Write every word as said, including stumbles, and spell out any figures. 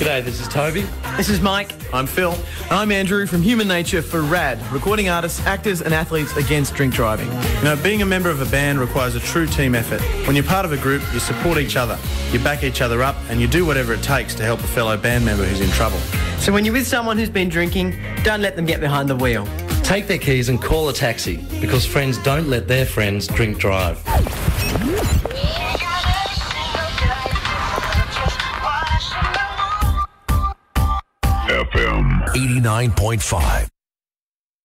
G'day, this is Toby. This is Mike. I'm Phil. I'm Andrew from Human Nature for RAD, recording artists, actors and athletes against drink driving. You know, being a member of a band requires a true team effort. When you're part of a group, you support each other, you back each other up, and you do whatever it takes to help a fellow band member who's in trouble. So when you're with someone who's been drinking, don't let them get behind the wheel. Take their keys and call a taxi, because friends don't let their friends drink drive. F M eighty-nine point five.